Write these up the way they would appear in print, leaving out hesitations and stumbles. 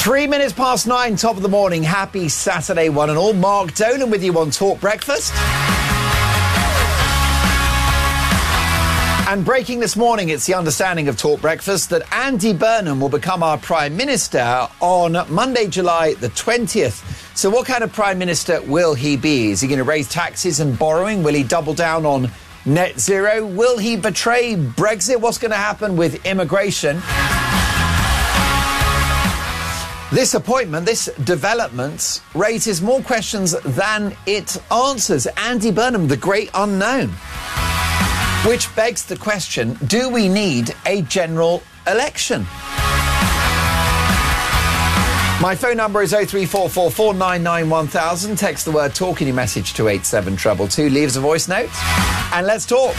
3 minutes past 9, top of the morning. Happy Saturday, one and all. Mark Dolan with you on Talk Breakfast. And breaking this morning, it's the understanding of Talk Breakfast that Andy Burnham will become our Prime Minister on Monday, July the 20th. So what kind of Prime Minister will he be? Is he going to raise taxes and borrowing? Will he double down on net zero? Will he betray Brexit? What's going to happen with immigration? This appointment, this development, raises more questions than it answers. Andy Burnham, the great unknown. Which begs the question, do we need a general election? My phone number is 03444991000. Text the word talk in your message to 87222. Leave us a voice note and let's talk.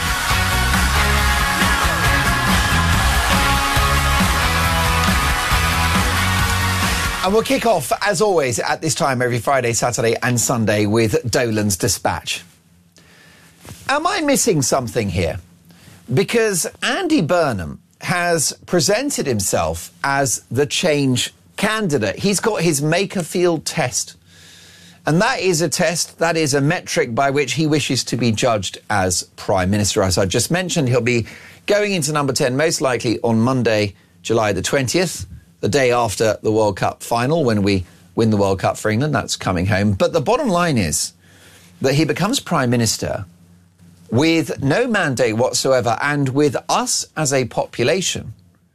And we'll kick off, as always, at this time every Friday, Saturday and Sunday with Dolan's Dispatch. Am I missing something here? Because Andy Burnham has presented himself as the change candidate. He's got his Makerfield test. And that is a test, that is a metric by which he wishes to be judged as Prime Minister. As I just mentioned, he'll be going into number 10 most likely on Monday, July the 20th. The day after the World Cup final, when we win the World Cup for England. That's coming home. But the bottom line is that he becomes Prime Minister with no mandate whatsoever and with us as a population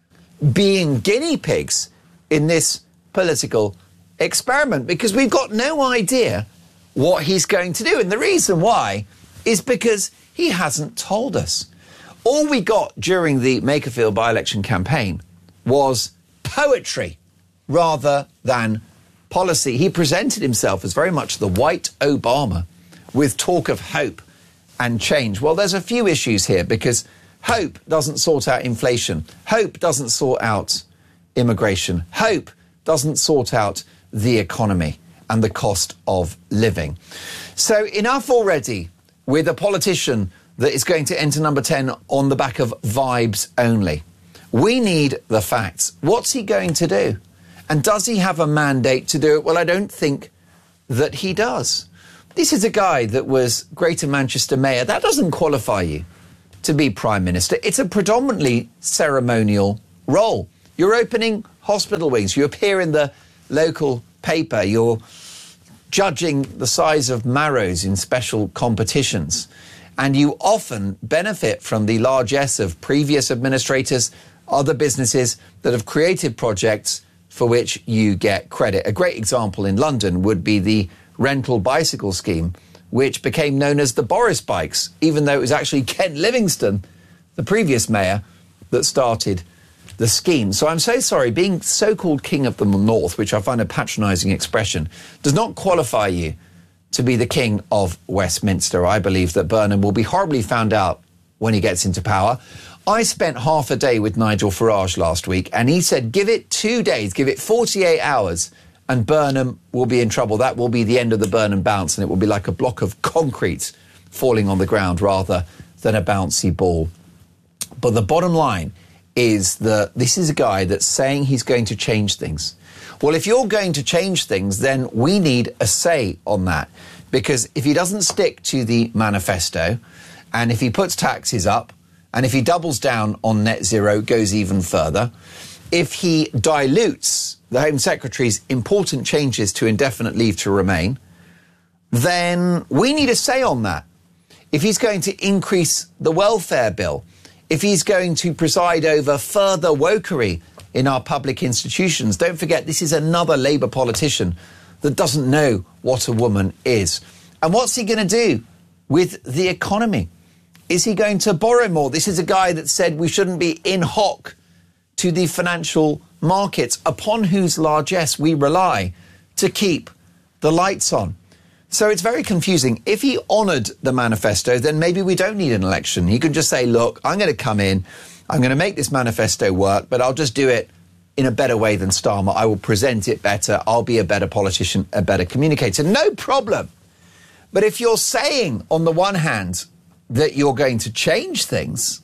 being guinea pigs in this political experiment because we've got no idea what he's going to do. And the reason why is because he hasn't told us. All we got during the Makerfield by-election campaign was poetry rather than policy. He presented himself as very much the white Obama with talk of hope and change. Well, there's a few issues here because hope doesn't sort out inflation. Hope doesn't sort out immigration. Hope doesn't sort out the economy and the cost of living. So enough already with a politician that is going to enter number 10 on the back of vibes only. We need the facts. What's he going to do? And does he have a mandate to do it? Well, I don't think that he does. This is a guy that was Greater Manchester Mayor. That doesn't qualify you to be Prime Minister. It's a predominantly ceremonial role. You're opening hospital wings. You appear in the local paper. You're judging the size of marrows in special competitions. And you often benefit from the largesse of previous administrators, other businesses that have created projects for which you get credit. A great example in London would be the rental bicycle scheme, which became known as the Boris Bikes, even though it was actually Kent Livingstone, the previous mayor, that started the scheme. So I'm so sorry, being so-called King of the North, which I find a patronising expression, does not qualify you to be the King of Westminster. I believe that Burnham will be horribly found out when he gets into power. I spent half a day with Nigel Farage last week, and he said, give it 2 days, give it 48 hours, and Burnham will be in trouble. That will be the end of the Burnham bounce, and it will be like a block of concrete falling on the ground rather than a bouncy ball. But the bottom line is that this is a guy that's saying he's going to change things. Well, if you're going to change things, then we need a say on that. Because if he doesn't stick to the manifesto, and if he puts taxes up, and if he doubles down on net zero, goes even further, if he dilutes the Home Secretary's important changes to indefinite leave to remain, then we need a say on that. If he's going to increase the welfare bill, if he's going to preside over further wokery in our public institutions, don't forget this is another Labour politician that doesn't know what a woman is. And what's he going to do with the economy? Is he going to borrow more? This is a guy that said we shouldn't be in hock to the financial markets, upon whose largesse we rely to keep the lights on. So it's very confusing. If he honoured the manifesto, then maybe we don't need an election. He could just say, look, I'm going to come in, I'm going to make this manifesto work, but I'll just do it in a better way than Starmer. I will present it better. I'll be a better politician, a better communicator. No problem. But if you're saying, on the one hand, that you're going to change things,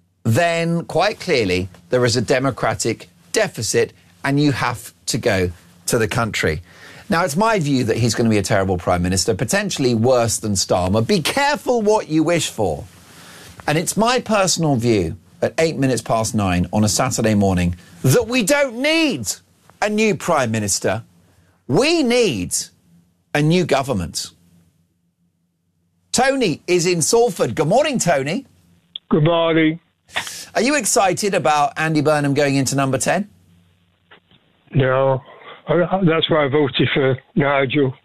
then quite clearly there is a democratic deficit and you have to go to the country. Now, it's my view that he's going to be a terrible Prime Minister, potentially worse than Starmer. Be careful what you wish for. And it's my personal view at 9:08 on a Saturday morning that we don't need a new Prime Minister. We need a new government. Tony is in Salford. Good morning, Tony. Good morning. Are you excited about Andy Burnham going into number 10? No, that's why I voted for Nigel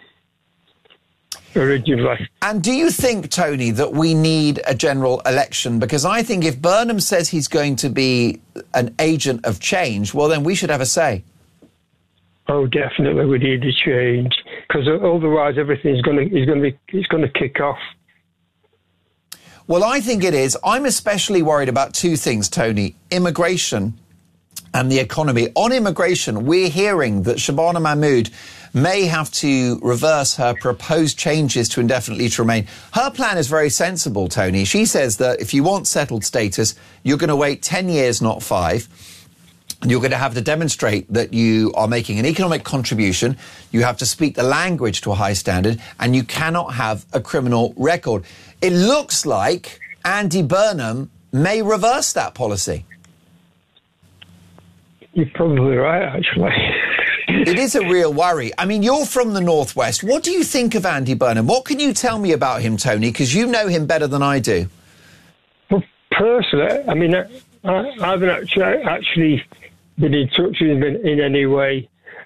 originally. And do you think, Tony, that we need a general election? Because I think if Burnham says he's going to be an agent of change, well, then we should have a say. Oh, definitely, we need a change because otherwise everything's going to kick off. Well, I think it is. I'm especially worried about two things, Tony: immigration and the economy. On immigration, we're hearing that Shabana Mahmood may have to reverse her proposed changes to indefinite leave to remain. Her plan is very sensible, Tony. She says that if you want settled status, you're going to wait 10 years, not 5. You're going to have to demonstrate that you are making an economic contribution. You have to speak the language to a high standard, and you cannot have a criminal record. It looks like Andy Burnham may reverse that policy. You're probably right, actually. It is a real worry. I mean, you're from the Northwest. What do you think of Andy Burnham? What can you tell me about him, Tony? Because you know him better than I do. Well, personally, I mean, I haven't actually been in touch with him in any way.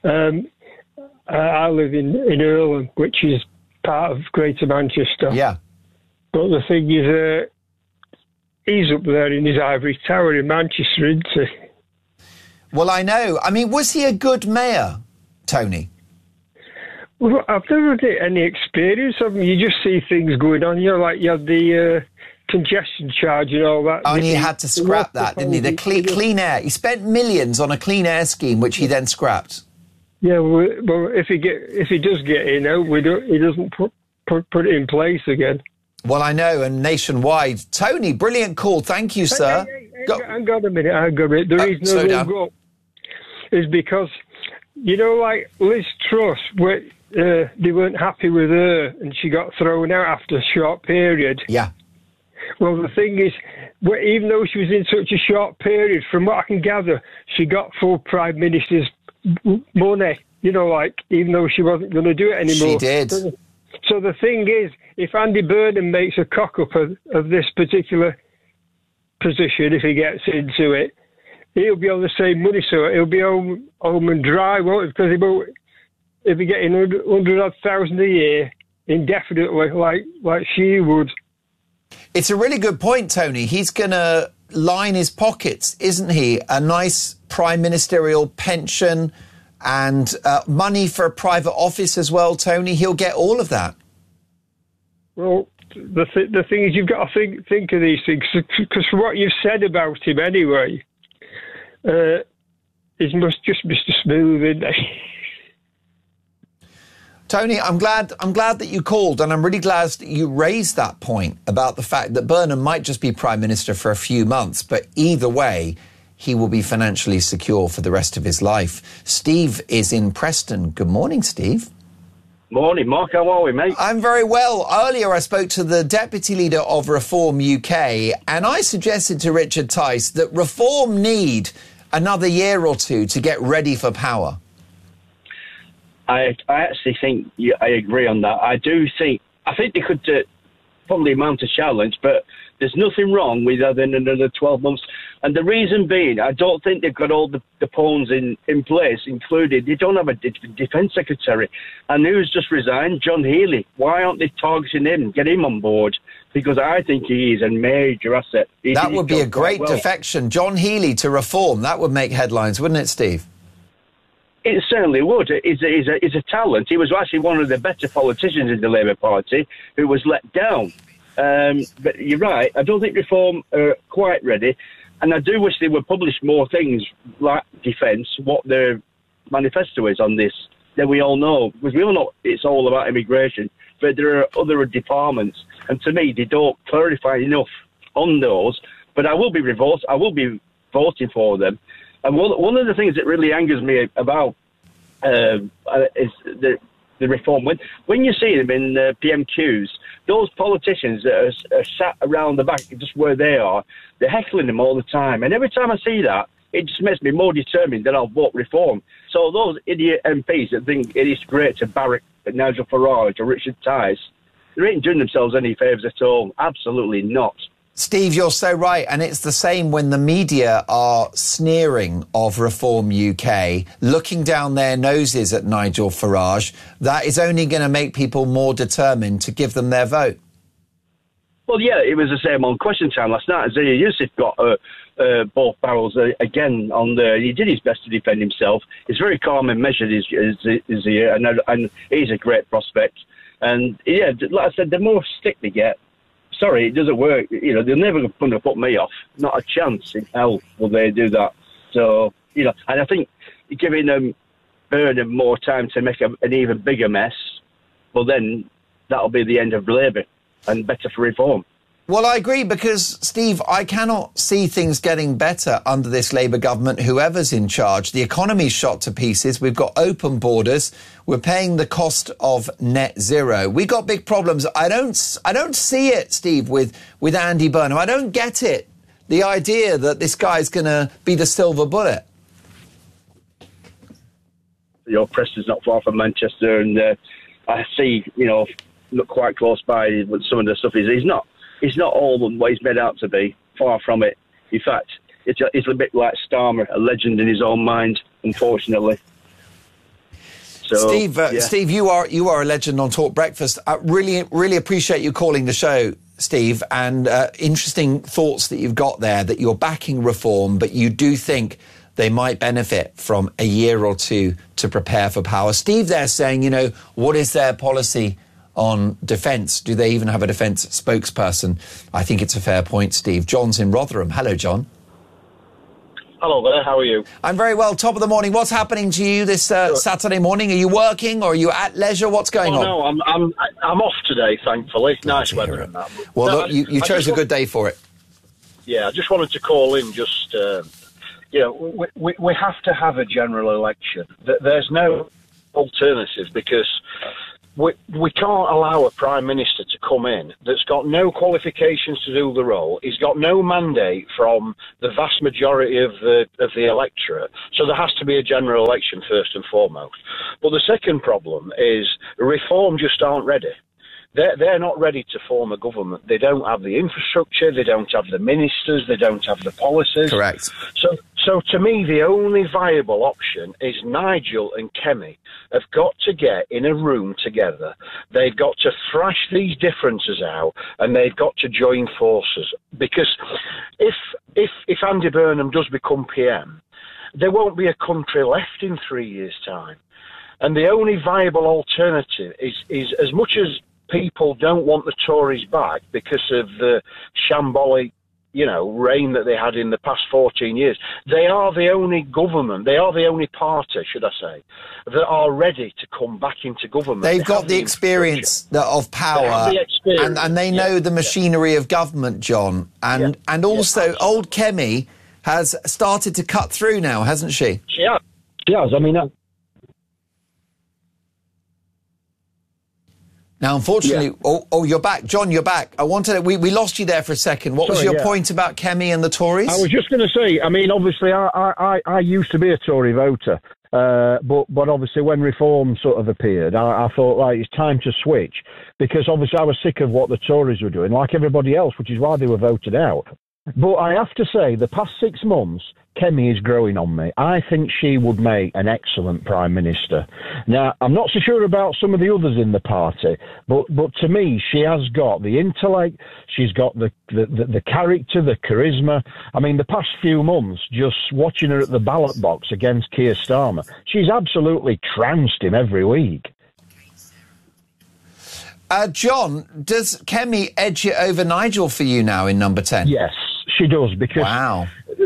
I live in Earlham, which is part of Greater Manchester. Yeah. But the thing is, he's up there in his ivory tower in Manchester, isn't he? Well, I know. I mean, was he a good mayor, Tony? Well, I've never had any experience of him. You just see things going on. You know, like you had the congestion charge and all that. Oh, and he had to scrap that, didn't he? The clean air. He spent millions on a clean air scheme, which he then scrapped. Yeah, well, if he does get in, he doesn't put it in place again. Well, I know, and nationwide. Tony, brilliant call. Thank you, sir. Hang on a minute. The reason I won't go is because, you know, like Liz Truss, they weren't happy with her and she got thrown out after a short period. Yeah. Well, the thing is, even though she was in such a short period, from what I can gather, she got full Prime Minister's money, you know, like, even though she wasn't going to do it anymore. She did. So the thing is, if Andy Burnham makes a cock-up of this particular position, if he gets into it, he'll be on the same money, so he'll be home and dry, won't he? Because he'll be getting 100,000 a year indefinitely, like she would. It's a really good point, Tony. He's going to line his pockets, isn't he? A nice prime ministerial pension and money for a private office as well, Tony. He'll get all of that. Well, the thing is, you've got to think of these things, because from what you've said about him anyway, he's just Mr. Smooth, isn't he? Tony, I'm glad that you called, and I'm really glad that you raised that point about the fact that Burnham might just be Prime Minister for a few months, but either way, he will be financially secure for the rest of his life. Steve is in Preston. Good morning, Steve. Morning, Mark. How are we, mate? I'm very well. Earlier, I spoke to the Deputy Leader of Reform UK, and I suggested to Richard Tice that Reform need another year or two to get ready for power. I actually think I agree on that. I think they could probably mount a challenge, but there's nothing wrong with having another 12 months. And the reason being, I don't think they've got all the pawns in place, including they don't have a defence secretary. And who's just resigned? John Healey. Why aren't they targeting him? Get him on board. Because I think he is a major asset. That would be a great defection. John Healey to Reform. That would make headlines, wouldn't it, Steve? It certainly would. He's a talent. He was actually one of the better politicians in the Labour Party who was let down. But you're right. I don't think Reform are quite ready. And I do wish they would publish more things like defence, what their manifesto is on this. Then we all know. Because we all know it's all about immigration. But there are other departments. And to me, they don't clarify enough on those. But I will be voting for them. And one of the things that really angers me about is the reform. When you see them in PMQs, those politicians that are sat around the back, just where they are, they're heckling them all the time. And every time I see that, it just makes me more determined that I'll vote reform. So those idiot MPs that think it is great to barrack Nigel Farage or Richard Tice, they ain't doing themselves any favours at all. Absolutely not. Steve, you're so right. And it's the same when the media are sneering of Reform UK, looking down their noses at Nigel Farage. That is only going to make people more determined to give them their vote. Well, yeah, it was the same on Question Time last night. Zia Youssef got both barrels again on there. He did his best to defend himself. He's very calm and measured, is he? And he's a great prospect. And, yeah, like I said, the more stick they get, sorry, it doesn't work. You know, they're never going to put me off. Not a chance in hell will they do that. So, you know, and I think giving Burnham more time to make an even bigger mess, well, then that'll be the end of Labour and better for reform. Well, I agree because, Steve, I cannot see things getting better under this Labour government, whoever's in charge. The economy's shot to pieces. We've got open borders. We're paying the cost of net zero. We've got big problems. I don't see it, Steve, with Andy Burnham. I don't get it. The idea that this guy's going to be the silver bullet. Your Preston's not far from Manchester, and I see, you know, look quite close by with some of the stuff He's not all what he's made out to be. Far from it. In fact, it's a bit like Starmer, a legend in his own mind, unfortunately. So, Steve, you are a legend on Talk Breakfast. I really appreciate you calling the show, Steve, and interesting thoughts that you've got there, that you're backing reform, but you do think they might benefit from a year or two to prepare for power. Steve there saying, you know, what is their policy on defence? Do they even have a defence spokesperson? I think it's a fair point, Steve. John's in Rotherham. Hello, John. Hello there, how are you? I'm very well. Top of the morning. What's happening to you this Saturday morning? Are you working or are you at leisure? What's going on? No, I'm off today, thankfully. Nice weather and that. Well, look, you chose a good day for it. Yeah, I just wanted to call in just, you know, we have to have a general election. There's no alternative because we can't allow a Prime Minister to come in that's got no qualifications to do the role. He's got no mandate from the vast majority of the electorate. So there has to be a general election first and foremost. But the second problem is Reform just aren't ready. They're not ready to form a government. They don't have the infrastructure. They don't have the ministers. They don't have the policies. Correct. So to me, the only viable option is Nigel and Kemi have got to get in a room together. They've got to thrash these differences out, and they've got to join forces. Because if Andy Burnham does become PM, there won't be a country left in 3 years' time. And the only viable alternative is as much as people don't want the Tories back because of the shambolic, you know, reign that they had in the past 14 years. They are the only government, they are the only party, should I say, that are ready to come back into government. They've got the experience of power, and they know the machinery of government, John. And also, old Kemi has started to cut through now, hasn't she? She has. I mean, now, unfortunately, you're back. John, you're back. We lost you there for a second. What was your point about Kemi and the Tories? I was just going to say, I mean, obviously, I used to be a Tory voter, but obviously when Reform sort of appeared, I thought, right, it's time to switch, because obviously I was sick of what the Tories were doing, like everybody else, which is why they were voted out. But I have to say, the past 6 months, Kemi is growing on me. I think she would make an excellent Prime Minister. Now, I'm not so sure about some of the others in the party, but to me, she has got the intellect, she's got the character, the charisma. I mean, the past few months, just watching her at the ballot box against Keir Starmer, she's absolutely trounced him every week. John, does Kemi edge it over Nigel for you now in number 10? Yes, she does, because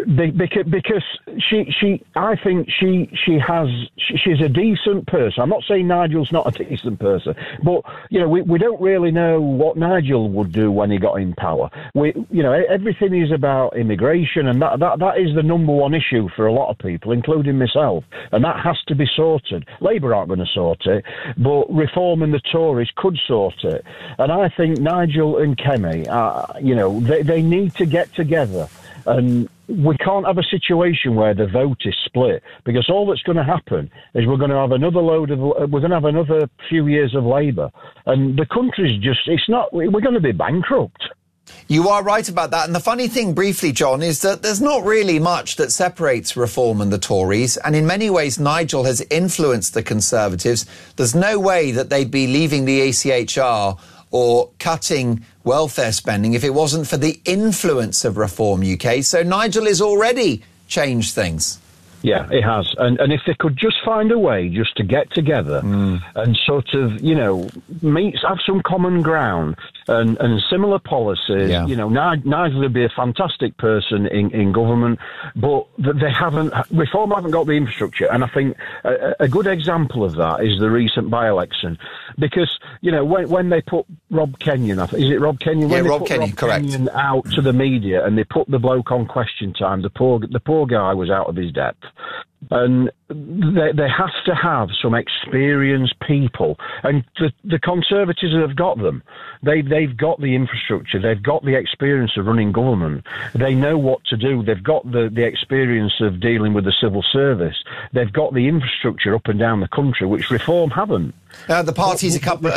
Because I think she's a decent person. I'm not saying Nigel's not a decent person, but we don't really know what Nigel would do when he got in power. Everything is about immigration, and that is the number one issue for a lot of people, including myself, and that has to be sorted. Labour aren't going to sort it, but Reform and the Tories could sort it, and I think Nigel and Kemi, they need to get together. And we can't have a situation where the vote is split, because all that's going to happen is we're going to have another few years of Labour, and the country's we're going to be bankrupt. You are right about that. And the funny thing, briefly, John, is that there's not really much that separates Reform and the Tories. And in many ways, Nigel has influenced the Conservatives. There's no way that they'd be leaving the ACHR or cutting welfare spending if it wasn't for the influence of Reform UK. So Nigel has already changed things. Yeah, it has. And if they could just find a way just to get together and sort of, have some common ground and similar policies, Nigel would be a fantastic person in government, but Reform haven't got the infrastructure. And I think a good example of that is the recent by-election. Because, when they put Rob Kenyon, is it Rob Kenyon? Yeah, Rob Kenyon, correct. Kenyon out to the media and they put the bloke on Question Time, the poor guy was out of his depth. And they have to have some experienced people, and the Conservatives have got them. They've got the infrastructure, they've got the experience of running government, they know what to do, they've got the experience of dealing with the civil service, they've got the infrastructure up and down the country, which Reform haven't. The party's a couple,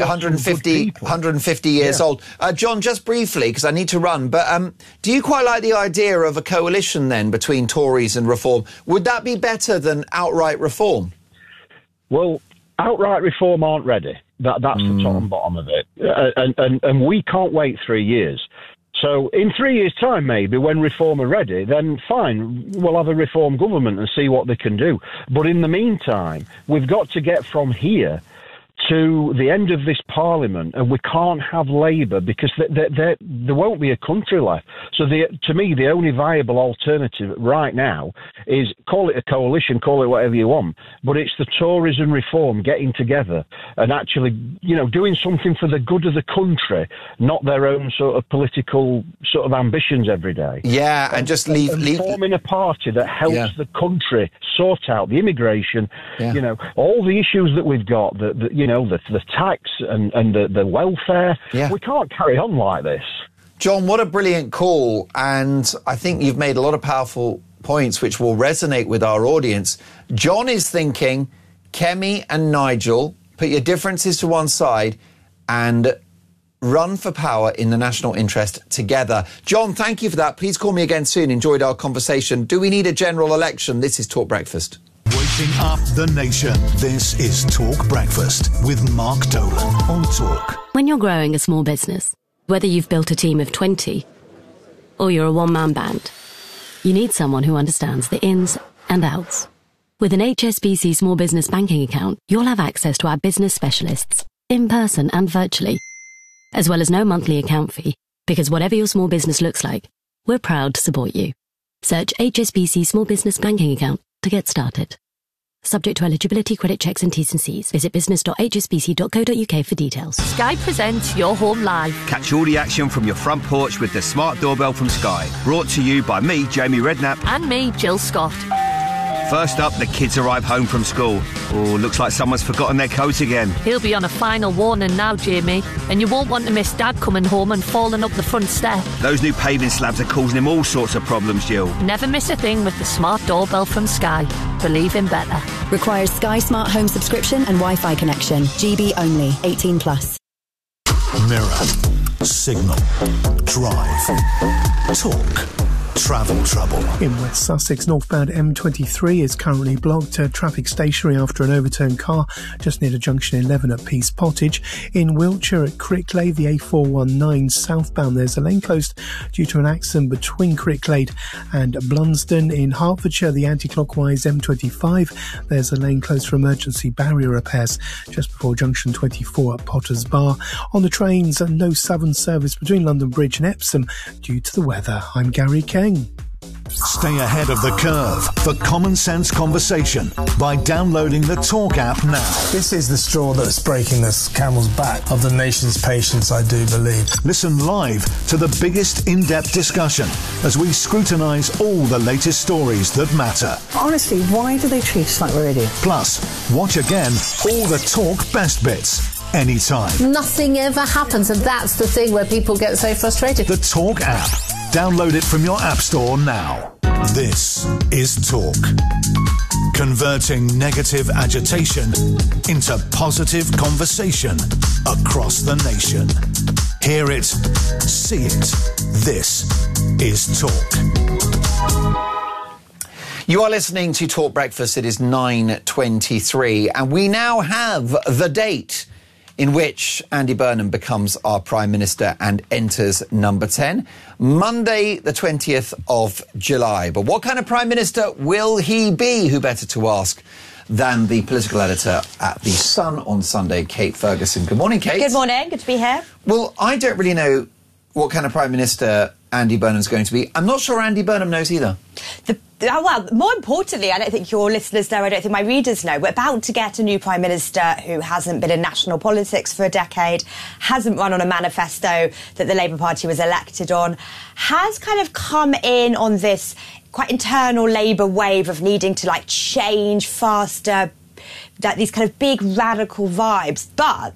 150 years old. John, just briefly, because I need to run, but do you quite like the idea of a coalition then between Tories and Reform? Would that be better than outright Reform? Well, outright Reform aren't ready. That's the top and bottom of it. And we can't wait 3 years. So in 3 years' time, maybe, when Reform are ready, then fine, we'll have a Reform government and see what they can do. But in the meantime, we've got to get from here to the end of this Parliament, and we can't have Labour because there won't be a country left. So to me, the only viable alternative right now is, call it a coalition, call it whatever you want, but it's the Tories and Reform getting together and actually, doing something for the good of the country, not their own sort of political sort of ambitions every day. Yeah, and just forming a party that helps the country sort out the immigration, all the issues that we've got, the tax and the welfare. Yeah. We can't carry on like this. John, what a brilliant call. And I think you've made a lot of powerful points which will resonate with our audience. John is thinking, Kemi and Nigel, put your differences to one side and run for power in the national interest together. John, thank you for that. Please call me again soon. Enjoyed our conversation. Do we need a general election? This is Talk Breakfast. Waking up the nation. This is Talk Breakfast with Mark Dolan on Talk. When you're growing a small business, whether you've built a team of 20 or you're a one-man band, you need someone who understands the ins and outs. With an HSBC small business banking account, you'll have access to our business specialists in person and virtually, as well as no monthly account fee, because whatever your small business looks like, we're proud to support you. Search HSBC Small Business Banking Account to get started. Subject to eligibility, credit checks and T's and C's. Visit business.hsbc.co.uk for details. Sky presents Your Home Live. Catch all the action from your front porch with the smart doorbell from Sky. Brought to you by me, Jamie Redknapp. And me, Jill Scott. First up, the kids arrive home from school. Oh, looks like someone's forgotten their coat again. He'll be on a final warning now, Jamie. And you won't want to miss Dad coming home and falling up the front step. Those new paving slabs are causing him all sorts of problems, Jill. Never miss a thing with the smart doorbell from Sky. Believe in better. Requires Sky Smart Home subscription and Wi-Fi connection. GB only. 18+. Mirror. Signal. Drive. Talk. Travel trouble. In West Sussex, northbound M23 is currently blocked. Traffic stationary after an overturned car just near to junction 11 at Peace Pottage. In Wiltshire at Cricklade, the A419 southbound, there's a lane closed due to an accident between Cricklade and Blunsdon. In Hertfordshire, the anti-clockwise M25, there's a lane closed for emergency barrier repairs just before junction 24 at Potters Bar. On the trains, no southern service between London Bridge and Epsom due to the weather. I'm Gary Keng. Stay ahead of the curve for common sense conversation by downloading the Talk app now. This is the straw that's breaking the camel's back of the nation's patients, I do believe. Listen live to the biggest in-depth discussion as we scrutinise all the latest stories that matter. Honestly, why do they treat us like we're idiots? Plus, watch again all the Talk best bits. Anytime. Nothing ever happens, and that's the thing where people get so frustrated. The Talk app. Download it from your app store now. This is Talk. Converting negative agitation into positive conversation across the nation. Hear it, see it. This is Talk. You are listening to Talk Breakfast. It is 9:23, and we now have the date in which Andy Burnham becomes our Prime Minister and enters number 10, Monday the 20th of July. But what kind of Prime Minister will he be? Who better to ask than the political editor at The Sun on Sunday, Kate Ferguson. Good morning, Kate. Good morning. Good to be here. Well, I don't really know what kind of Prime Minister Andy Burnham's going to be. I'm not sure Andy Burnham knows either. Well, more importantly, I don't think your listeners know, I don't think my readers know, we're about to get a new Prime Minister who hasn't been in national politics for a decade, hasn't run on a manifesto that the Labour Party was elected on, has kind of come in on this quite internal Labour wave of needing to, like, change faster, that these kind of big radical vibes,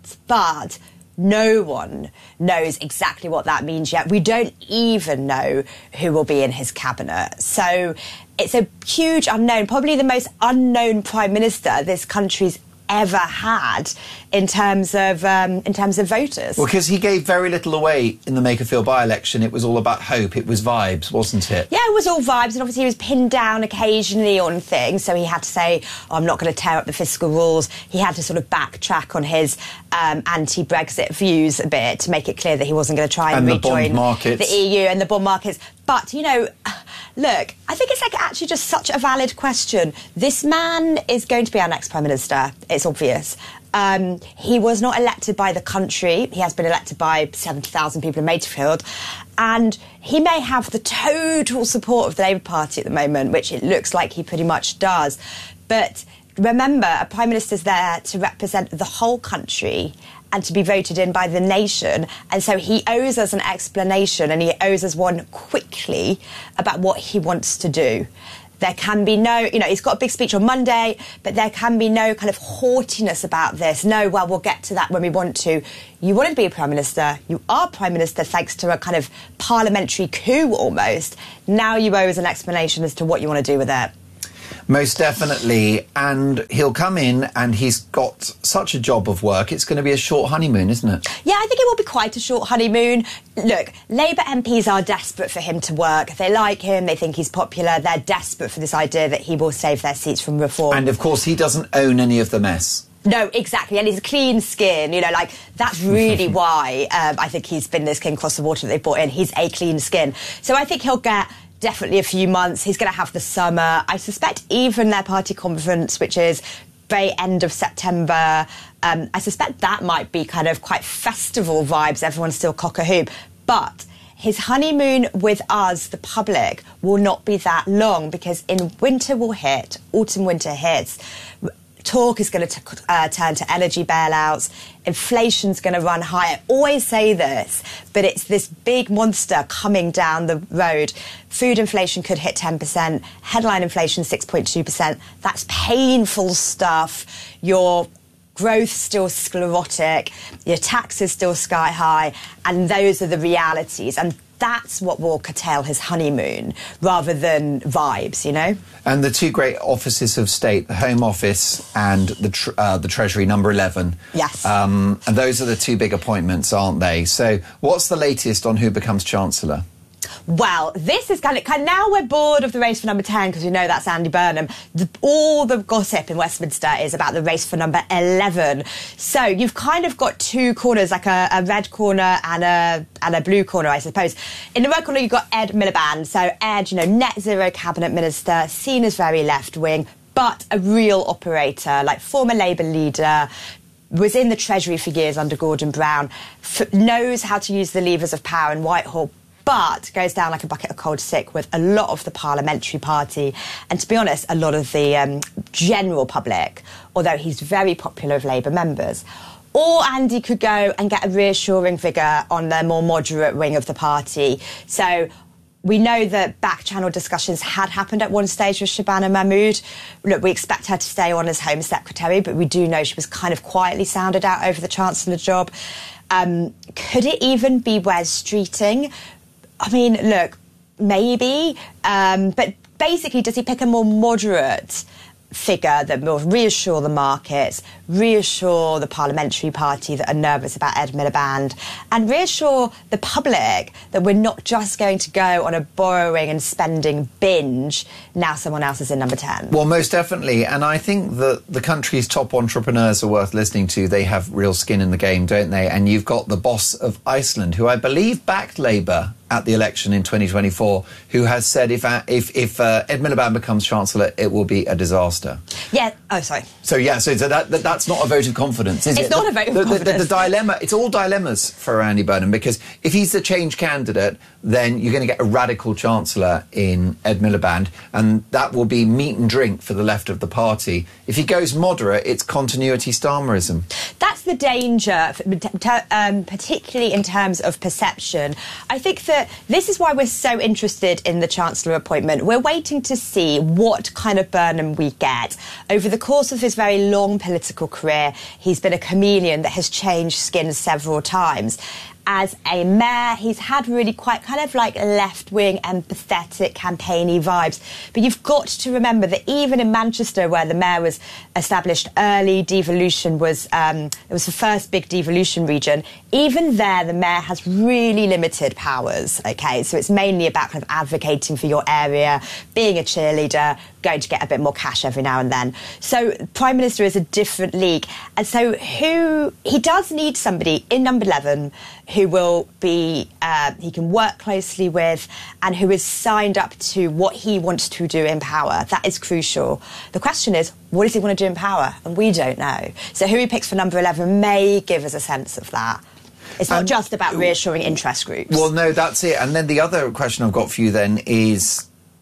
but no one knows exactly what that means yet. We don't even know who will be in his cabinet. So it's a huge unknown, probably the most unknown Prime Minister this country's ever had in terms of voters. Well, because he gave very little away in the Makerfield by-election. It was all about hope. It was vibes, wasn't it? Yeah, it was all vibes, and obviously he was pinned down occasionally on things, so he had to say, I'm not going to tear up the fiscal rules. He had to sort of backtrack on his anti-Brexit views a bit to make it clear that he wasn't going to try and rejoin the EU and the bond markets. But, you know, look, I think it's actually just such a valid question. This man is going to be our next Prime Minister. It's obvious. He was not elected by the country. He has been elected by 70,000 people in Makerfield. And he may have the total support of the Labour Party at the moment, which it looks like he pretty much does. But remember, a Prime Minister's there to represent the whole country and to be voted in by the nation. And so he owes us an explanation, and he owes us one quickly about what he wants to do. There can be no, he's got a big speech on Monday, but there can be no kind of haughtiness about this. No, well, we'll get to that when we want to. You wanted to be a Prime Minister. You are Prime Minister thanks to a kind of parliamentary coup almost. Now you owe us an explanation as to what you want to do with it. Most definitely. And he'll come in and he's got such a job of work. It's going to be a short honeymoon, isn't it? Yeah, I think it will be quite a short honeymoon. Look, Labour MPs are desperate for him to work. They like him. They think he's popular. They're desperate for this idea that he will save their seats from reform. And, of course, he doesn't own any of the mess. No, exactly. And he's a clean skin, that's really why I think he's been this king across the water that they brought in. He's a clean skin. So I think he'll get definitely a few months. He's going to have the summer. I suspect even their party conference, which is very end of September, I suspect that might be kind of quite festival vibes. Everyone's still cock-a-hoop. But his honeymoon with us, the public, will not be that long because in winter will hit, autumn-winter hits. Talk is going to turn to energy bailouts. Inflation's going to run high. I always say this, but it's this big monster coming down the road. Food inflation could hit 10%. Headline inflation, 6.2%. That's painful stuff. Your growth still sclerotic. Your taxes still sky high. And those are the realities. And that's what will curtail his honeymoon rather than vibes, And the two great offices of state, the Home Office and the Treasury, number 11. Yes. And those are the two big appointments, aren't they? So what's the latest on who becomes Chancellor? Well, this is kind of now we're bored of the race for number 10 because we know that's Andy Burnham. All the gossip in Westminster is about the race for number 11. So you've kind of got two corners, like a red corner and a blue corner, I suppose. In the red corner, you've got Ed Miliband. So Ed, net zero cabinet minister, seen as very left-wing, but a real operator, like former Labour leader, was in the Treasury for years under Gordon Brown, knows how to use the levers of power in Whitehall, but goes down like a bucket of cold sick with a lot of the parliamentary party, and to be honest, a lot of the general public, although he's very popular with Labour members. Or Andy could go and get a reassuring figure on the more moderate wing of the party. So we know that back-channel discussions had happened at one stage with Shabana Mahmood. Look, we expect her to stay on as Home Secretary, but we do know she was kind of quietly sounded out over the Chancellor job. Could it even be Wes Streeting? I mean, look, maybe. But basically, does he pick a more moderate figure that will reassure the markets, reassure the parliamentary party that are nervous about Ed Miliband, and reassure the public that we're not just going to go on a borrowing and spending binge now someone else is in number 10? Well, most definitely. And I think that the country's top entrepreneurs are worth listening to. They have real skin in the game, don't they? And you've got the boss of Iceland, who I believe backed Labour at the election in 2024, who has said if Ed Miliband becomes Chancellor, it will be a disaster. Yeah. Oh, sorry. So that's not a vote of confidence, is it? It's not a vote of confidence. The dilemma, it's all dilemmas for Andy Burnham, because if he's the change candidate, then you're going to get a radical Chancellor in Ed Miliband, and that will be meat and drink for the left of the party. If he goes moderate, it's continuity Starmerism. That's the danger, particularly in terms of perception. I think that this is why we're so interested in the Chancellor appointment. We're waiting to see what kind of Burnham we get. Over the course of his very long political career, he's been a chameleon that has changed skin several times. As a mayor, he's had really quite kind of like left-wing, empathetic, campaigny vibes. But you've got to remember that even in Manchester, where the mayor was established early, devolution was, it was the first big devolution region, even there the mayor has really limited powers, OK? So it's mainly about kind of advocating for your area, being a cheerleader, going to get a bit more cash every now and then. So Prime Minister is a different league. And so he does need somebody in number 11 who will be, he can work closely with, and who is signed up to what he wants to do in power. That is crucial. The question is, what does he want to do in power? And we don't know. So who he picks for number 11 may give us a sense of that. It's not just about reassuring interest groups. Well, no, that's it. And then the other question I've got for you then is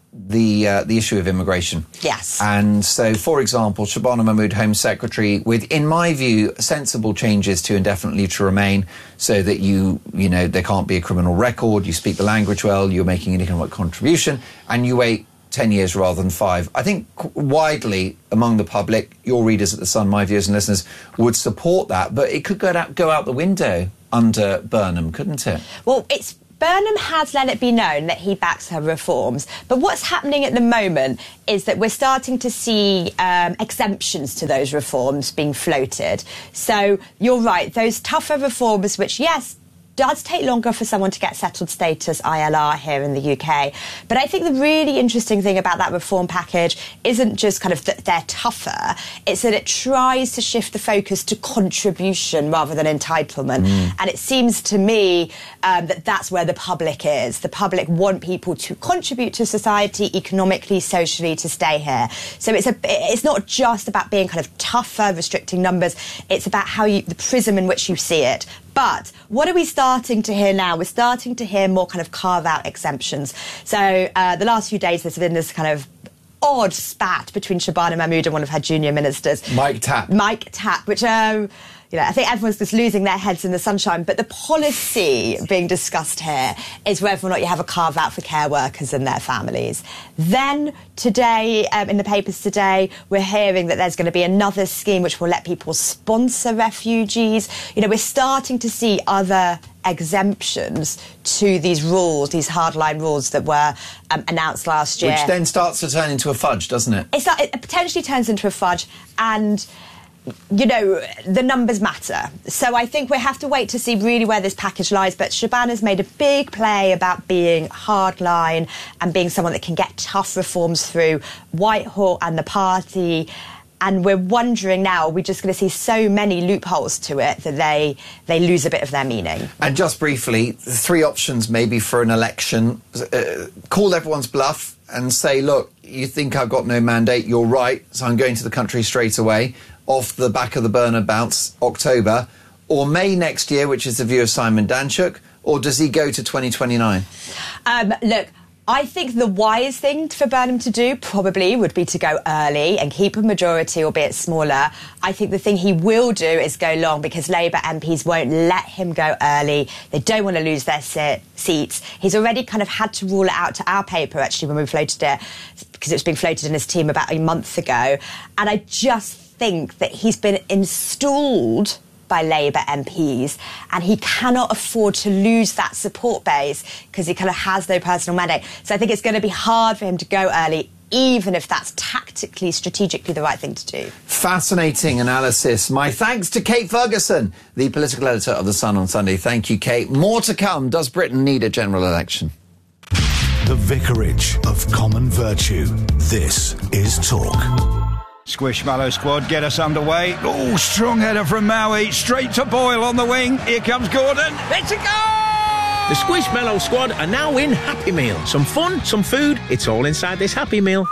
the issue of immigration. Yes. And so, for example, Shabana Mahmood, Home Secretary, with, in my view, sensible changes to indefinite leave to remain, so that you know, there can't be a criminal record, you speak the language well, you're making an economic contribution, and you wait 10 years rather than 5. I think widely among the public, your readers at The Sun, my viewers and listeners, would support that, but it could go out the window under Burnham, couldn't it? Well, Burnham has let it be known that he backs her reforms. But what's happening at the moment is that we're starting to see exemptions to those reforms being floated. So you're right, those tougher reforms, which, yes, does take longer for someone to get settled status, ILR, here in the UK. But I think the really interesting thing about that reform package isn't just kind of that they're tougher, it's that it tries to shift the focus to contribution rather than entitlement. And it seems to me that that's where the public is. The public want people to contribute to society economically, socially, to stay here. So it's not just about being kind of tougher, restricting numbers, it's about how the prism in which you see it. But what are we starting to hear now? We're starting to hear more kind of carve-out exemptions. So the last few days there's been this kind of odd spat between Shabana Mahmood and one of her junior ministers. Mike Tapp, which, I think everyone's just losing their heads in the sunshine. But the policy being discussed here is whether or not you have a carve-out for care workers and their families. Then today, in the papers today, we're hearing that there's going to be another scheme which will let people sponsor refugees. We're starting to see other exemptions to these rules, these hardline rules that were announced last year. Which then starts to turn into a fudge, doesn't it? It potentially turns into a fudge, and the numbers matter. So I think we have to wait to see really where this package lies. But Shabana's made a big play about being hardline and being someone that can get tough reforms through Whitehall and the party. And we're wondering now, are we just going to see so many loopholes to it that they lose a bit of their meaning? And just briefly, 3 options maybe for an election. Call everyone's bluff and say, look, you think I've got no mandate, you're right, so I'm going to the country straight away, off the back of the Burnham bounce, October, or May next year, which is the view of Simon Danczuk, or does he go to 2029? Look, I think the wise thing for Burnham to do probably would be to go early and keep a majority, albeit smaller. I think the thing he will do is go long because Labour MPs won't let him go early. They don't want to lose their seats. He's already kind of had to rule it out to our paper, actually, when we floated it, because it was being floated in his team about a month ago. And I just think that he's been installed by Labour MPs, and he cannot afford to lose that support base because he kind of has no personal mandate. So I think it's going to be hard for him to go early, even if that's tactically, strategically the right thing to do. Fascinating analysis. My thanks to Kate Ferguson, the political editor of The Sun on Sunday. Thank you, Kate. More to come. Does Britain need a general election? The Vicarage of Common Virtue. This is Talk. Squishmallow squad get us underway. Oh, strong header from Maui. Straight to Boyle on the wing. Here comes Gordon. It's a goal! The Squishmallow squad are now in Happy Meal. Some fun, some food. It's all inside this Happy Meal.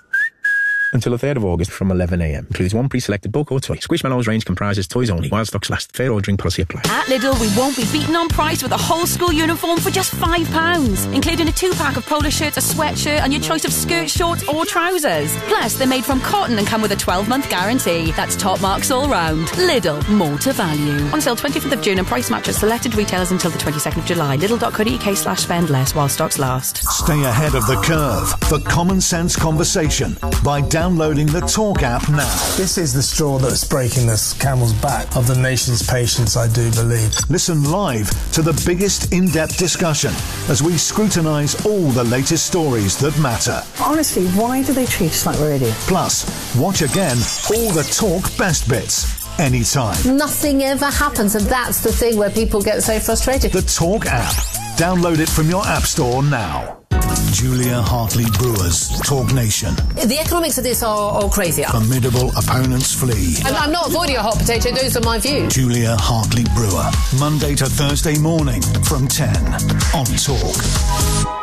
Until the 3rd of August from 11am. Includes one pre-selected book or toy. Squishmallow's range comprises toys only. While stocks last. Fair ordering policy applies. At Lidl, we won't be beaten on price with a whole school uniform for just £5, including a 2-pack of polo shirts, a sweatshirt, and your choice of skirt, shorts, or trousers. Plus, they're made from cotton and come with a 12-month guarantee. That's top marks all round. Lidl, more to value. On sale 25th of June and price match at selected retailers until the 22nd of July. Lidl.co.uk/spend less while stocks last. Stay ahead of the curve for common sense conversation by downloading the Talk app now. This is the straw that's breaking the camel's back of the nation's patients, I do believe. Listen live to the biggest in-depth discussion as we scrutinise all the latest stories that matter. Honestly, why do they treat us like we're idiots? Plus, watch again all the Talk best bits. Anytime. Nothing ever happens, and that's the thing where people get so frustrated. The Talk app. Download it from your app store now. Julia Hartley-Brewer's Talk Nation. The economics of this are crazy. Formidable opponents flee. I'm not avoiding a hot potato, those are my views. Julia Hartley-Brewer. Monday to Thursday morning from 10 on Talk.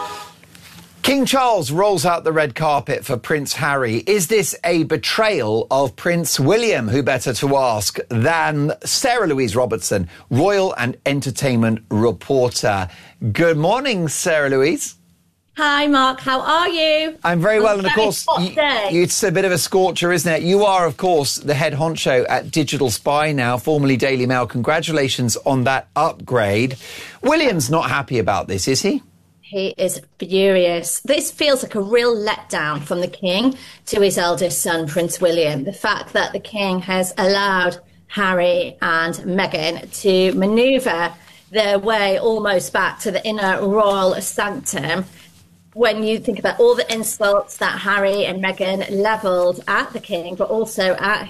King Charles rolls out the red carpet for Prince Harry. Is this a betrayal of Prince William? Who better to ask than Sarah Louise Robertson, royal and entertainment reporter. Good morning, Sarah Louise. Hi, Mark. How are you? I'm very well, and of course, it's a bit of a scorcher, isn't it? You are, of course, the head honcho at Digital Spy now, formerly Daily Mail. Congratulations on that upgrade. William's not happy about this, is he? He is furious. This feels like a real letdown from the King to his eldest son, Prince William. The fact that the King has allowed Harry and Meghan to manoeuvre their way almost back to the inner royal sanctum. When you think about all the insults that Harry and Meghan levelled at the King, but also at